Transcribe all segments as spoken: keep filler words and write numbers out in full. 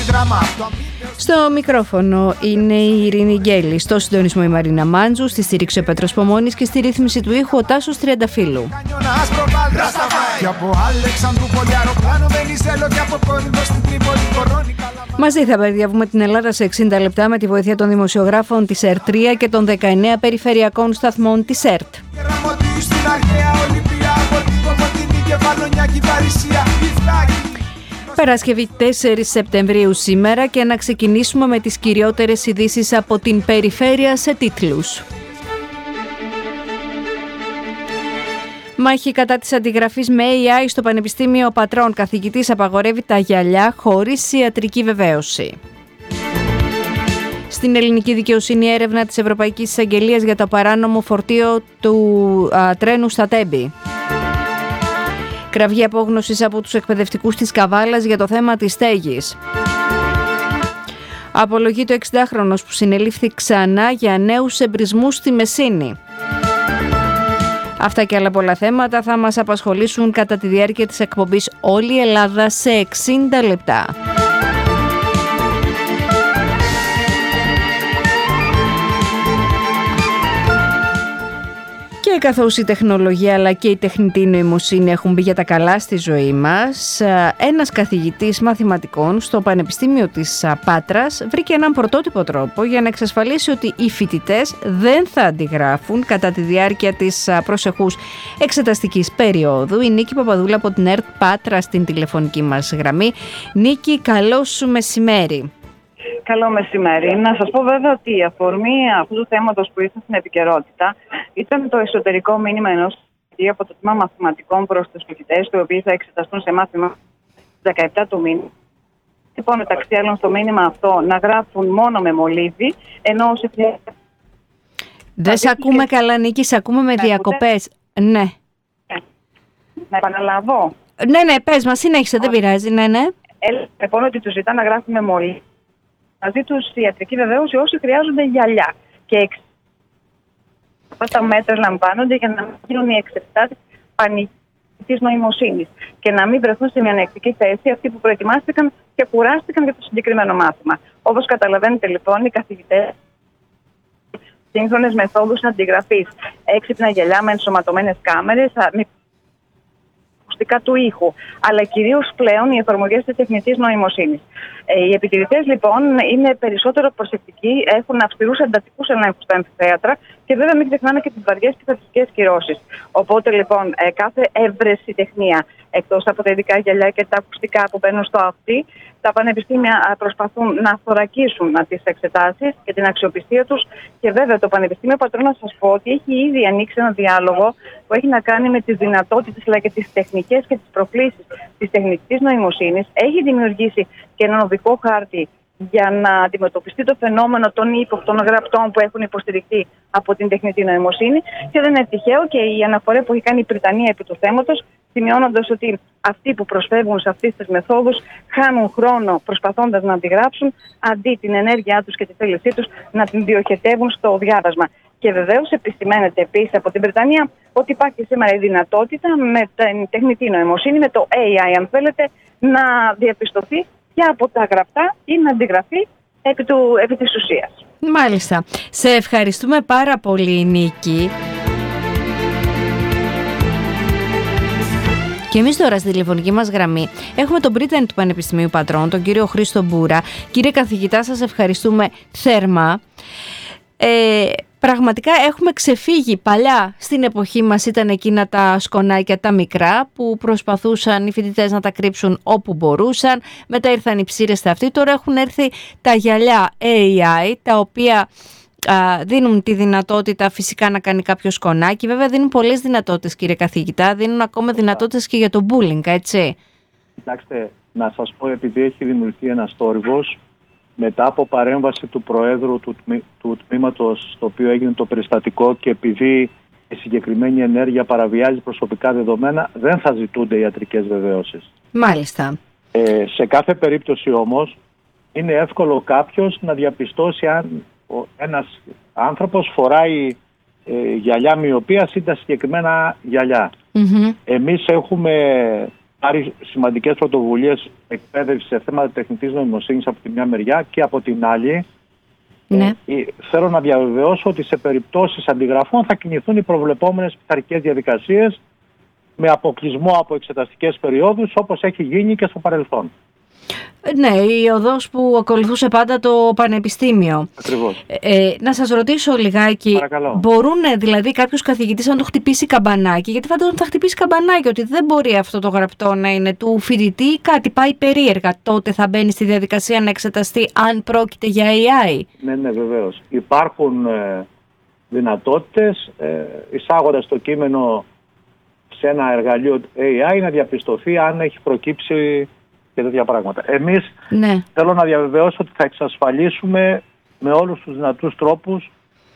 Στο μικρόφωνο είναι η Ειρήνη Γκέλη, στο συντονισμό η Μαρίνα Μάντζου, στη στήριξη ο Πέτρος Πομώνης και στη ρύθμιση του ήχου ο Τάσος Τριανταφύλου. Μαζί θα περιδιαβούμε την Ελλάδα σε εξήντα λεπτά με τη βοήθεια των δημοσιογράφων της ΕΡΤ τρία και των δεκαεννέα περιφερειακών σταθμών της ΕΡΤ. Παρασκευή τέσσερις Σεπτεμβρίου σήμερα και να ξεκινήσουμε με τις κυριότερες ειδήσεις από την περιφέρεια σε τίτλους. Μάχη κατά της αντιγραφής με έι άι στο Πανεπιστήμιο Πατρών. Καθηγητής απαγορεύει τα γυαλιά χωρίς ιατρική βεβαίωση. Στην ελληνική δικαιοσύνη έρευνα της Ευρωπαϊκής Εισαγγελίας για το παράνομο φορτίο του α, τρένου στα Τέμπη. Κραυγή απόγνωσης από τους εκπαιδευτικούς της Καβάλας για το θέμα της στέγης. Απολογεί το εξηντάχρονος που συνελήφθη ξανά για νέους εμπρισμούς στη Μεσίνη. Αυτά και άλλα πολλά θέματα θα μας απασχολήσουν κατά τη διάρκεια της εκπομπής Όλη η Ελλάδα σε εξήντα λεπτά. Και καθώς η τεχνολογία αλλά και η τεχνητή νοημοσύνη έχουν μπει για τα καλά στη ζωή μας, ένας καθηγητής μαθηματικών στο Πανεπιστήμιο της Πάτρας βρήκε έναν πρωτότυπο τρόπο για να εξασφαλίσει ότι οι φοιτητές δεν θα αντιγράφουν κατά τη διάρκεια της προσεχούς εξεταστικής περίοδου. Η Νίκη Παπαδούλα από την ΕΡΤ Πάτρα στην τηλεφωνική μας γραμμή. Νίκη, καλό σου μεσημέρι. Καλό μεσημέρι. Να σας πω βέβαια ότι η αφορμή αυτού του θέματος που ήρθε στην επικαιρότητα ήταν το εσωτερικό μήνυμα ενός φοιτητή από το τμήμα μαθηματικών προς τους φοιτητές, οι οποίοι θα εξεταστούν σε μάθημα δεκαεπτά του μήνα. Λοιπόν, μεταξύ άλλων στο μήνυμα αυτό να γράφουν μόνο με μολύβι, ενώ όσοι χρειάζεται. Δεν σε ακούμε και... καλά, Νίκη, σε ακούμε με διακοπές. Ναι. Να επαναλάβω. Ναι, ναι, πες μας, συνέχισε, δεν πειράζει, ναι, ναι. Έλεγε λοιπόν ότι τους ζητά να γράφουν με μολύβι. Μαζί τους ιατρική βεβαίωση όσοι χρειάζονται γυαλιά. Και εξ... αυτά τα μέτρα λαμβάνονται για να μην γίνουν οι εξετάσεις πανικής νοημοσύνης και να μην βρεθούν σε μια ανεκτική θέση αυτοί που προετοιμάστηκαν και κουράστηκαν για το συγκεκριμένο μάθημα. Όπως καταλαβαίνετε λοιπόν, οι καθηγητές σύγχρονες μεθόδους αντιγραφής, έξυπνα γυαλιά με ενσωματωμένες κάμερες, με ακουστικά του ήχου, αλλά κυρίως πλέον οι εφαρμογές της τεχνητής νοημοσύνης. Ε, οι επιτηρητές λοιπόν είναι περισσότερο προσεκτικοί, έχουν αυστηρούς εντατικούς ελέγχους στα αμφιθέατρα και βέβαια μην ξεχνάμε και τις βαριές πειθαρχικές κυρώσεις. Οπότε λοιπόν ε, κάθε έβρεση τεχνία, εκτός από τα ειδικά γυαλιά και τα ακουστικά που μπαίνουν στο αυτί, τα πανεπιστήμια προσπαθούν να θωρακίσουν τις εξετάσεις και την αξιοπιστία τους. Και βέβαια το Πανεπιστήμιο Πατρών, να σας πω ότι έχει ήδη ανοίξει ένα διάλογο που έχει να κάνει με τις δυνατότητες αλλά και τις τεχνικές και τις προκλήσεις της τεχνητής νοημοσύνης. Έχει δημιουργήσει και έναν οδικό χάρτη για να αντιμετωπιστεί το φαινόμενο των ύποπτων γραπτών που έχουν υποστηριχθεί από την τεχνητή νοημοσύνη. Και δεν είναι τυχαίο και η αναφορά που έχει κάνει η Βρυτανία επί του θέματος, σημειώνοντας ότι αυτοί που προσφεύγουν σε αυτές τις μεθόδους χάνουν χρόνο προσπαθώντας να αντιγράψουν, αντί την ενέργειά τους και τη θέλησή τους να την διοχετεύουν στο διάβασμα. Και βεβαίως επισημαίνεται επίσης από την Βρετανία ότι υπάρχει σήμερα η δυνατότητα με την τεχνητή νοημοσύνη, με το έι άι αν θέλετε, να διαπιστωθεί και από τα γραπτά ή να αντιγραφεί επί, του, επί της ουσίας. Μάλιστα. Σε ευχαριστούμε πάρα πολύ, Νίκη. Και εμείς τώρα στη τηλεφωνική μας γραμμή έχουμε τον πρίτανη του Πανεπιστημίου Πατρών, τον κύριο Χρήστο Μπούρα. Κύριε καθηγητά, σας ευχαριστούμε θέρμα. Ε, πραγματικά έχουμε ξεφύγει. Παλιά στην εποχή μας ήταν εκείνα τα σκονάκια τα μικρά που προσπαθούσαν οι φοιτητές να τα κρύψουν όπου μπορούσαν. Μετά ήρθαν οι ψήρες στα αυτή. Τώρα έχουν έρθει τα γυαλιά έι άι, τα οποία α, δίνουν τη δυνατότητα φυσικά να κάνει κάποιο σκονάκι. Βέβαια δίνουν πολλές δυνατότητες, κύριε καθηγητά. Δίνουν ακόμα δυνατότητες και για το bullying, έτσι. Κοιτάξτε, να σας πω, επειδή έχει δημιουργηθεί ένας θόρυβος μετά από παρέμβαση του Προέδρου του, τμή, του τμήματος στο οποίο έγινε το περιστατικό και επειδή η συγκεκριμένη ενέργεια παραβιάζει προσωπικά δεδομένα, δεν θα ζητούνται ιατρικές βεβαίωσεις. Μάλιστα. Ε, σε κάθε περίπτωση όμως είναι εύκολο κάποιος να διαπιστώσει αν ένας άνθρωπος φοράει ε, γυαλιά μοιοπίας ή τα συγκεκριμένα γυαλιά. Mm-hmm. Εμείς έχουμε πάρει σημαντικές πρωτοβουλίες εκπαίδευση σε θέματα τεχνητής νοημοσύνης από τη μια μεριά και από την άλλη ναι. ε, θέλω να διαβεβαιώσω ότι σε περιπτώσεις αντιγραφών θα κινηθούν οι προβλεπόμενες πειθαρχικές διαδικασίες με αποκλεισμό από εξεταστικές περιόδους, όπως έχει γίνει και στο παρελθόν. Ναι, η οδός που ακολουθούσε πάντα το Πανεπιστήμιο. Ακριβώς. Ε, να σας ρωτήσω λιγάκι, Παρακαλώ. μπορούν δηλαδή κάποιος καθηγητής να το χτυπήσει καμπανάκι, γιατί φαντάζομαι θα χτυπήσει καμπανάκι ότι δεν μπορεί αυτό το γραπτό να είναι του φοιτητή ή κάτι πάει περίεργα, τότε θα μπαίνει στη διαδικασία να εξεταστεί αν πρόκειται για έι άι. Ναι, ναι, βεβαίως. Υπάρχουν ε, δυνατότητες ε, εισάγοντας το κείμενο σε ένα εργαλείο έι άι να διαπιστωθεί αν έχει προκύψει και τέτοια πράγματα. Εμείς ναι. θέλω να διαβεβαιώσω ότι θα εξασφαλίσουμε με όλους τους δυνατούς τρόπους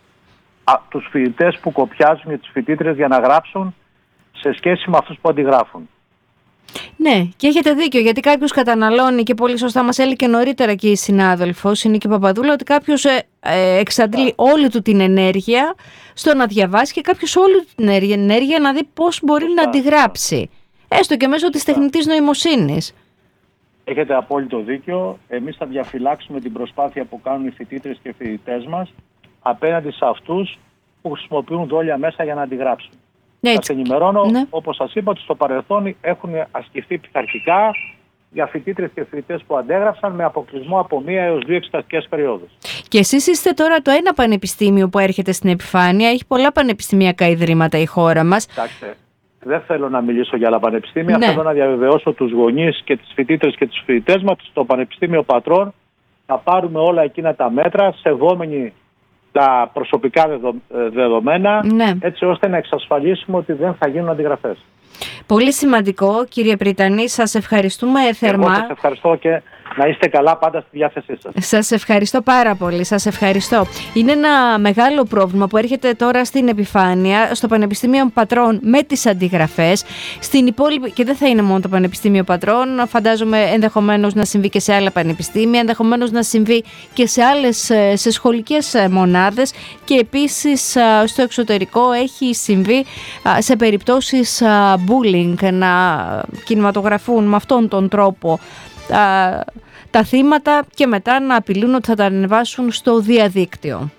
α, τους φοιτητές που κοπιάζουν και τις φοιτήτρες για να γράψουν σε σχέση με αυτούς που αντιγράφουν. Ναι, και έχετε δίκιο, γιατί κάποιος καταναλώνει και πολύ σωστά μας έλεγε και νωρίτερα και η συνάδελφος, η Νίκη Παπαδούλα, ότι κάποιος ε, ε, εξαντλεί όλη του την ενέργεια στο να διαβάσει και κάποιος όλη του την ενέργεια να δει πώς μπορεί Φωστά. να αντιγράψει. Έστω και μέσω Φωστά. της τεχνητής νοημοσύνης. Έχετε απόλυτο δίκιο. Εμείς θα διαφυλάξουμε την προσπάθεια που κάνουν οι φοιτήτρες και οι φοιτητές μας απέναντι σε αυτούς που χρησιμοποιούν δόλια μέσα για να αντιγράψουν. Θα σας ενημερώνω, ναι. όπως σας είπα, ότι στο παρελθόν έχουν ασκηθεί πειθαρχικά για φοιτήτρες και φοιτητές που αντέγραψαν με αποκλεισμό από μία έως δύο εξεταστικές περιόδους. Και εσείς είστε τώρα το ένα πανεπιστήμιο που έρχεται στην επιφάνεια. Έχει πολλά πανεπιστημιακά ιδρύματα η χώρα μας. Κοιτάξτε, δεν θέλω να μιλήσω για άλλα πανεπιστήμια. Ναι. Θέλω να διαβεβαιώσω τους γονείς και τις φοιτήτρες και τους φοιτητές μας στο Πανεπιστήμιο Πατρών θα πάρουμε όλα εκείνα τα μέτρα σεβόμενοι τα προσωπικά δεδομένα, ναι. έτσι ώστε να εξασφαλίσουμε ότι δεν θα γίνουν αντιγραφές. Πολύ σημαντικό, κύριε Πριτανή, σας ευχαριστούμε θερμά. Εγώ σας ευχαριστώ και να είστε καλά πάντα στη διάθεσή σας. Σας ευχαριστώ πάρα πολύ, σας ευχαριστώ. Είναι ένα μεγάλο πρόβλημα που έρχεται τώρα στην επιφάνεια, στο Πανεπιστήμιο Πατρών με τις αντιγραφές. Στην υπόλοιπη, και δεν θα είναι μόνο το Πανεπιστήμιο Πατρών, φαντάζομαι ενδεχομένως να συμβεί και σε άλλα πανεπιστήμια, ενδεχομένως να συμβεί και σε άλλες σε σχολικές μονάδες και επίσης στο εξωτερικό έχει συμβεί σε περιπτώσεις bullying να κινηματογραφούν με αυτόν τον τρόπο τα, τα θύματα και μετά να απειλούν ότι θα τα ανεβάσουν στο διαδίκτυο.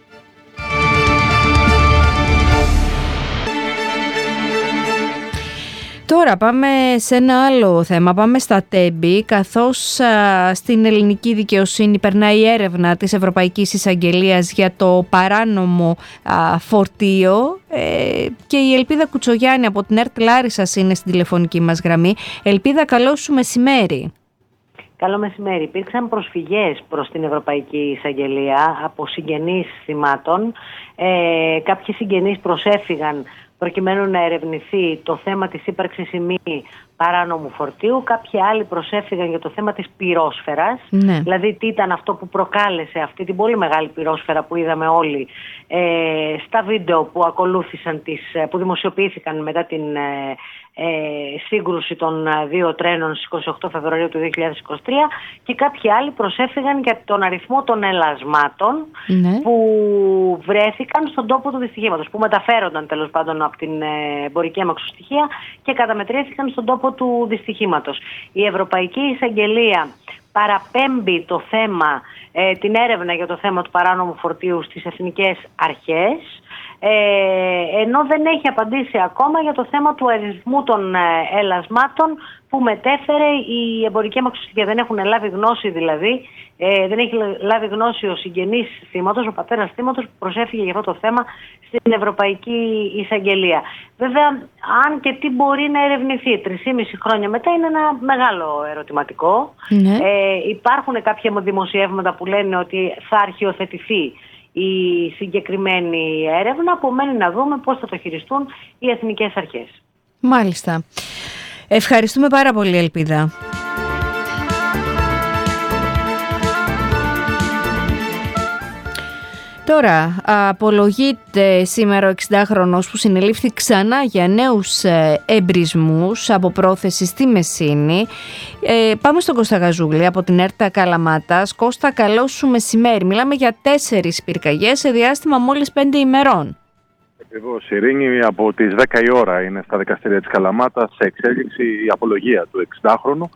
Τώρα πάμε σε ένα άλλο θέμα, πάμε στα τέμπη, καθώς α, στην ελληνική δικαιοσύνη περνάει η έρευνα της Ευρωπαϊκής Εισαγγελίας για το παράνομο α, φορτίο ε, και η Ελπίδα Κουτσογιάννη από την ΕΡΤ Λάρισσας είναι στην τηλεφωνική μας γραμμή. Ελπίδα, καλό σου μεσημέρι. Καλό μεσημέρι. Υπήρξαν προσφυγές προς την Ευρωπαϊκή Εισαγγελία από συγγενείς θυμάτων. Ε, κάποιοι συγγενείς προσέφυγαν προκειμένου να ερευνηθεί το θέμα της ύπαρξης ή μη παράνομου φορτίου. Κάποιοι άλλοι προσέφυγαν για το θέμα της πυρόσφαιρας, ναι. δηλαδή τι ήταν αυτό που προκάλεσε αυτή την πολύ μεγάλη πυρόσφαιρα που είδαμε όλοι ε, στα βίντεο που ακολούθησαν, τις, που δημοσιοποιήθηκαν μετά την ε, ε, σύγκρουση των δύο τρένων στις είκοσι οκτώ Φεβρουαρίου του δύο χιλιάδες είκοσι τρία, και κάποιοι άλλοι προσέφυγαν για τον αριθμό των ελασμάτων ναι. που βρέθηκαν στον τόπο του δυστυχήματος, που μεταφέρονταν τέλος πάντων από την εμπορική αμαξοστοιχεία και καταμετρήθηκαν στον τόπο του δυστυχήματος. Η Ευρωπαϊκή Εισαγγελία παραπέμπει το θέμα, ε, την έρευνα για το θέμα του παράνομου φορτίου στις εθνικές αρχές, ε, ενώ δεν έχει απαντήσει ακόμα για το θέμα του αριθμού των ε, ελασμάτων που μετέφερε η εμπορική αμαξοστοιχεία. Δεν έχουν λάβει γνώση δηλαδή, ε, δεν έχει λάβει γνώση ο συγγενής θύματος, ο πατέρας θύματος που προσέφυγε για αυτό το θέμα στην Ευρωπαϊκή Εισαγγελία. Βέβαια, αν και τι μπορεί να ερευνηθεί τρεισήμισι χρόνια μετά είναι ένα μεγάλο ερωτηματικό. Ναι. Ε, υπάρχουν κάποια δημοσιεύματα που λένε ότι θα αρχιοθετηθεί η συγκεκριμένη έρευνα, απομένει να δούμε πώς θα το χειριστούν οι εθνικές αρχές. Μάλιστα. Ευχαριστούμε πάρα πολύ, Ελπίδα. Τώρα, απολογείται σήμερα ο εξηντάχρονος που συνελήφθη ξανά για νέους εμπρισμούς από πρόθεση στη Μεσίνη. Ε, πάμε στον Κώστα Γαζούλη από την ΕΡΤ Καλαμάτας. Κώστα, καλό σου μεσημέρι. Μιλάμε για τέσσερις πυρκαγιές σε διάστημα μόλις πέντε ημερών. Ακριβώς, Ειρήνη, από τις δέκα η ώρα είναι στα δικαστήρια της Καλαμάτας σε εξέλιξη η απολογία του εξηντάχρονου, ο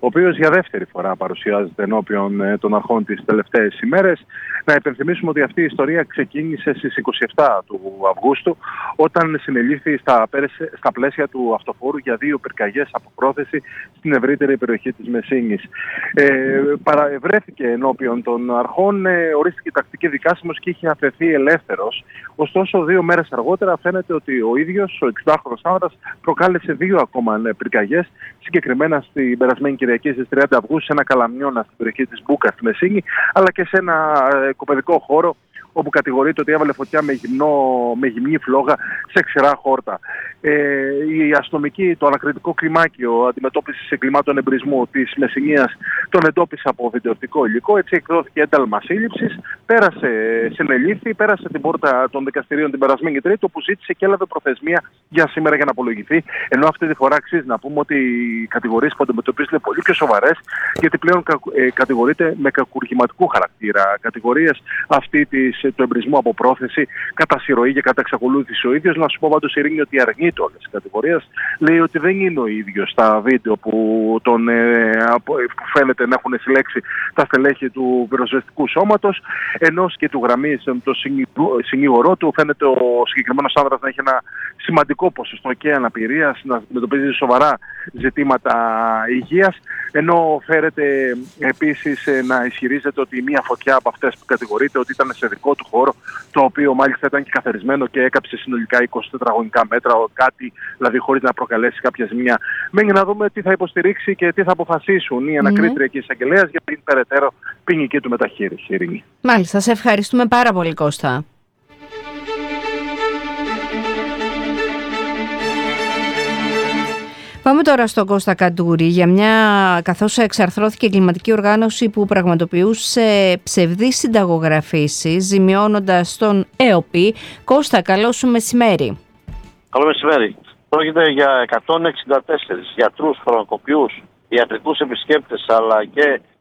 ο οποίος για δεύτερη φορά παρουσιάζεται ενώπιον ε, των αρχών τις τελευταίες ημέρες. Να υπενθυμίσουμε ότι αυτή η ιστορία ξεκίνησε στις είκοσι επτά του Αυγούστου, όταν συνελήφθη στα, στα πλαίσια του αυτοφόρου για δύο πυρκαγιές από πρόθεση στην ευρύτερη περιοχή της Μεσίνης. Ε, παραβρέθηκε ενώπιον των αρχών, ε, ορίστηκε τακτική δικάσιμος και είχε αφαιθεί ελεύθερος. Ωστόσο, δύο μέρες αργότερα φαίνεται ότι ο ίδιος, ο εξηντάχρονος άνδρας, προκάλεσε δύο ακόμα πυρκαγιές, συγκεκριμένα στην περασμένη Κυριακή στις τριάντα Αυγούστου σε ένα καλαμιώνα στην περιοχή της Μπούκα στη Μεσίνη, αλλά και σε ένα ε, κοπεδικό χώρο, όπου κατηγορείται ότι έβαλε φωτιά με, γυμνό, με γυμνή φλόγα σε ξηρά χόρτα. Ε, η αστυνομική, το ανακριτικό κλιμάκιο αντιμετώπισης εγκλημάτων εμπρισμού της Μεσσηνίας τον εντόπισε από βιντεοπτικό υλικό. Έτσι εκδόθηκε ένταλμα σύλληψης, πέρασε, συνελήφθη, πέρασε την πόρτα των δικαστηρίων την περασμένη Τρίτη, όπου ζήτησε και έλαβε προθεσμία για σήμερα για να απολογηθεί. Ενώ αυτή τη φορά αξίζει να πούμε ότι οι κατηγορίες που αντιμετωπίζονται πολύ πιο σοβαρές, γιατί πλέον ε, κατηγορείται με κακουργηματικού χαρακτήρα. Κατηγορίες αυτή της του εμπρισμού από πρόθεση, κατά συρροή και κατά εξακολούθηση. Ο ίδιος, να σου πω πάντως, Ειρήνη, ότι αρνείται όλες τις κατηγορίες. Λέει ότι δεν είναι ο ίδιος στα βίντεο που, τον, ε, που φαίνεται να έχουν συλλέξει τα στελέχη του πυροσβεστικού σώματος, ενώ και του γραμμή το συνήγορό του φαίνεται ο συγκεκριμένος άνδρας να έχει ένα σημαντικό ποσοστό και αναπηρίας, να αντιμετωπίζει σοβαρά ζητήματα υγείας, ενώ φέρεται επίσης να ισχυρίζεται ότι μία φωτιά από αυτές που κατηγορείται ότι ήταν σε δικό του χώρο, το οποίο μάλιστα ήταν και καθαρισμένο και έκαψε συνολικά είκοσι τετραγωνικά μέτρα, κάτι δηλαδή χωρίς να προκαλέσει κάποια ζημιά. Μένει να δούμε τι θα υποστηρίξει και τι θα αποφασίσουν οι ανακρίτρια και οι εισαγγελέας για την περαιτέρω ποινική του μεταχείριση. Ειρήνη. Μάλιστα, σε ευχαριστούμε πάρα πολύ, Κώστα. Πάμε τώρα στον Κώστα Καντούρη, για μια, καθώς εξαρθρώθηκε εγκληματική οργάνωση που πραγματοποιούσε ψευδείς συνταγογραφήσεις, ζημιώνοντας τον ΕΟΠΗ. Κώστα, καλό σου μεσημέρι. Καλό μεσημέρι. Πρόκειται για εκατόν εξήντα τέσσερις γιατρούς, φαρμακοποιούς, ιατρικούς επισκέπτες, αλλά και